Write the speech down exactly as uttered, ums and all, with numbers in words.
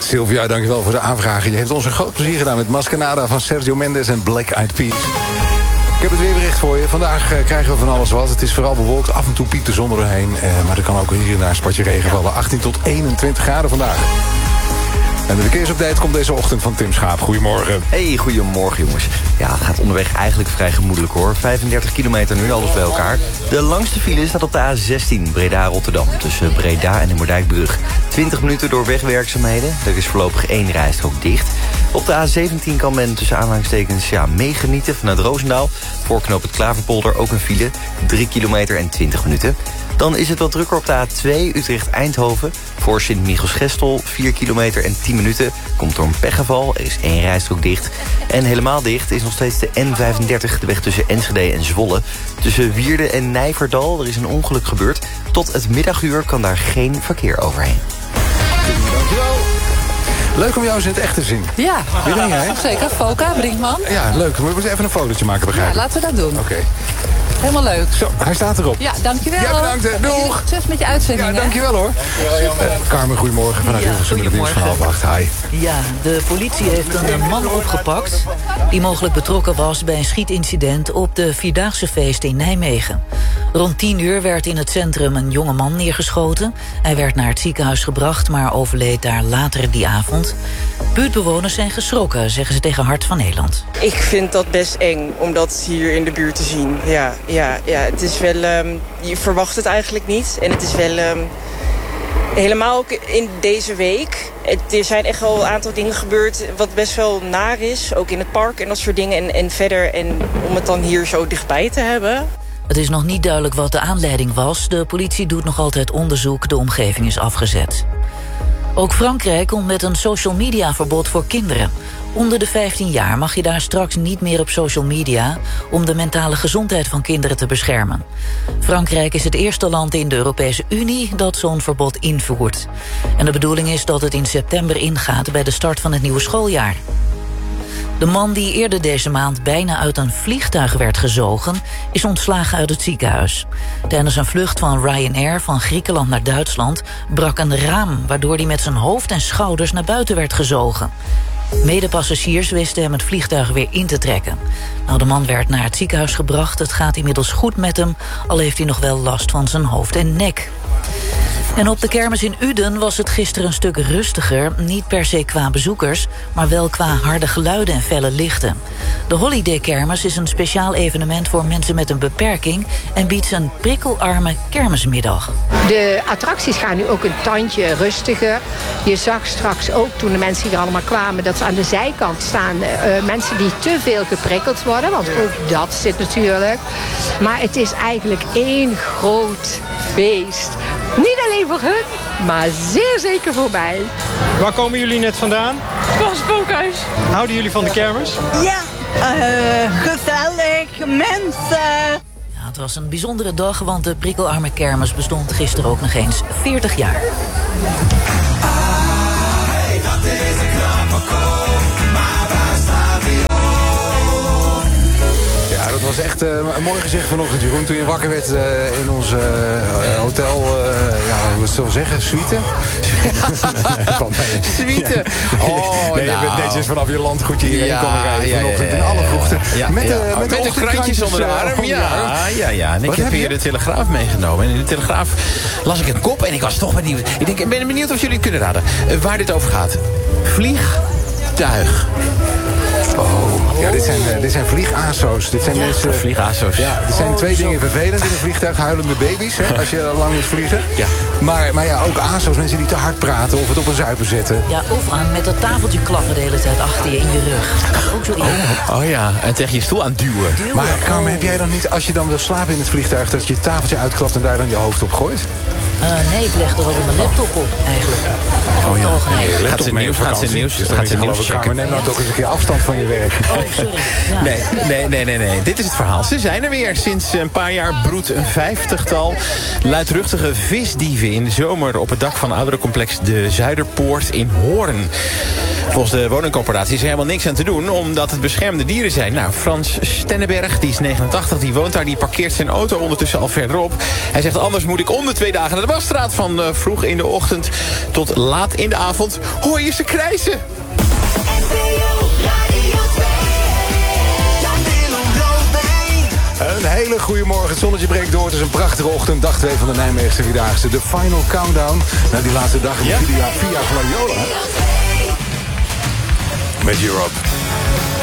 Sylvia, dankjewel voor de aanvragen. Je heeft ons een groot plezier gedaan met Mascanada van Sergio Mendes en Black Eyed Peas. Ik heb het weerbericht voor je. Vandaag uh, krijgen we van alles wat. Het is vooral bewolkt, af en toe piept de zon erheen. Uh, maar er kan ook hier en daar een spatje regen vallen. achttien tot eenentwintig graden vandaag. En de verkeersupdate komt deze ochtend van Tim Schaap. Goedemorgen. Hey, goedemorgen jongens. Ja, het gaat onderweg eigenlijk vrij gemoedelijk hoor. vijfendertig kilometer nu, alles bij elkaar. De langste file staat op de A zestien, Breda-Rotterdam. Tussen Breda en de Moerdijkbrug. twintig minuten door wegwerkzaamheden. Er is voorlopig één rijstrook dicht. Op de A zeventien kan men tussen aanhalingstekens ja, meegenieten vanuit Roosendaal. Voor knoop het Klaverpolder ook een file. drie kilometer en twintig minuten. Dan is het wat drukker op de A twee Utrecht-Eindhoven. Voor Sint-Michels-Gestel, vier kilometer en tien minuten. Komt door een pechgeval, er is één rijstrook dicht. En helemaal dicht is nog steeds de N vijfendertig, de weg tussen Enschede en Zwolle. Tussen Wierden en Nijverdal, er is een ongeluk gebeurd. Tot het middaguur kan daar geen verkeer overheen. Dankjewel. Leuk om jou eens in het echt te zien. Ja, wie ben jij? Zeker. Foka Brinkman. Ja, leuk. We moeten even een fotootje maken, begrijp ik. Ja, laten we dat doen. Oké. Okay. Helemaal leuk. Zo, hij staat erop. Ja, dankjewel. Ja, bedankt. Hè. Doeg. Succes met je uitzending. Ja, dankjewel hoor. Uh, Carmen, goedemorgen. Vanuit Hilversum met het nieuws van half acht. Hi. Ja, de politie heeft een man opgepakt die mogelijk betrokken was bij een schietincident op de Vierdaagse feest in Nijmegen. Rond tien uur werd in het centrum een jonge man neergeschoten. Hij werd naar het ziekenhuis gebracht, maar overleed daar later die avond. Buurtbewoners zijn geschrokken, zeggen ze tegen Hart van Nederland. Ik vind dat best eng om dat hier in de buurt te zien. Ja, ja, ja. Het is wel, um, je verwacht het eigenlijk niet. En het is wel um, helemaal ook in deze week. Het, er zijn echt wel een aantal dingen gebeurd wat best wel naar is. Ook in het park en dat soort dingen. En, en verder, en om het dan hier zo dichtbij te hebben. Het is nog niet duidelijk wat de aanleiding was. De politie doet nog altijd onderzoek. De omgeving is afgezet. Ook Frankrijk komt met een social media verbod voor kinderen. Onder de vijftien jaar mag je daar straks niet meer op social media om de mentale gezondheid van kinderen te beschermen. Frankrijk is het eerste land in de Europese Unie dat zo'n verbod invoert. En de bedoeling is dat het in september ingaat bij de start van het nieuwe schooljaar. De man die eerder deze maand bijna uit een vliegtuig werd gezogen is ontslagen uit het ziekenhuis. Tijdens een vlucht van Ryanair van Griekenland naar Duitsland brak een raam, waardoor hij met zijn hoofd en schouders naar buiten werd gezogen. Medepassagiers wisten hem het vliegtuig weer in te trekken. Nou, de man werd naar het ziekenhuis gebracht. Het gaat inmiddels goed met hem, al heeft hij nog wel last van zijn hoofd en nek. En op de kermis in Uden was het gisteren een stuk rustiger. Niet per se qua bezoekers, maar wel qua harde geluiden en felle lichten. De Holiday Kermis is een speciaal evenement voor mensen met een beperking en biedt een prikkelarme kermismiddag. De attracties gaan nu ook een tandje rustiger. Je zag straks ook toen de mensen hier allemaal kwamen dat ze aan de zijkant staan uh, mensen die te veel geprikkeld worden, want ook dat zit natuurlijk. Maar het is eigenlijk één groot feest. Niet alleen voor hun, maar zeer zeker voor mij. Waar komen jullie net vandaan? Van het spookhuis. Houden jullie van de kermis? Ja, uh, gezellig, mensen. Ja, het was een bijzondere dag, want de prikkelarme kermis bestond gisteren ook nog eens veertig jaar. Ai, dat is een knappe kop, maar waar staat hij op? Ja, dat was echt uh, een mooi gezicht vanochtend, Jeroen. Toen je wakker werd uh, in ons uh, hotel, uh, ja, hoe moet het zo zeggen, suite? Suite? Oh, nee, nou. Je bent netjes vanaf je landgoedje hierheen ja, komen rijden ja, vanochtend ja, ja, ja, in alle vroegte. Ja, met, ja. Uh, met, met de krantjes onder de arm. Ja, ja, ja. ja. En ik heb, heb hier de Telegraaf meegenomen. En in de Telegraaf las ik een kop en ik was toch benieuwd. Ik denk, ik ben benieuwd of jullie het kunnen raden uh, waar dit over gaat. Vliegtuig. Oh, ja, dit zijn, uh, dit zijn vliegaso's. Dit zijn ja, mensen, vliegaso's. Ja, er zijn oh, twee zo. dingen vervelend in een vliegtuig. Huilende baby's, hè, als je lang moet vliegen. Ja. Maar, maar ja, ook aso's, mensen die te hard praten of het op een zuipen zetten. Ja, of aan met dat tafeltje klappen de hele tijd achter je in je rug. Dat is ook zo oh, oh ja, en tegen je stoel aan duwen. duwen. Maar Carmen, oh. heb jij dan niet, als je dan wil slapen in het vliegtuig, dat je het tafeltje uitklapt en daar dan je hoofd op gooit? Uh, nee, ik leg er ook mijn laptop op, eigenlijk. Oh ja, nee, gaat ze nieuws, gaat ze nieuws, gaat ze nieuws checken. Maar neem nou toch eens een keer afstand van je werk. Oh, sorry. Ja. Nee, nee, nee, nee, nee. Dit is het verhaal. Ze zijn er weer. Sinds een paar jaar broedt een vijftigtal luidruchtige visdieven in de zomer op het dak van ouderencomplex De Zuiderpoort in Hoorn. Volgens de woningcorporatie is er helemaal niks aan te doen, omdat het beschermde dieren zijn. Nou, Frans Stennenberg, die is negenentachtig, die woont daar, die parkeert zijn auto ondertussen al verderop. Hij zegt, anders moet ik om de twee dagen naar de wasstraat, van uh, vroeg in de ochtend tot laat in de avond. Hoor je ze krijsen? Een hele goede morgen. Het zonnetje breekt door. Het is een prachtige ochtend. Dag twee van de Nijmeegse Vierdaagse. De final countdown naar die laatste dag in ja? via, via Gladiola. Met Europe.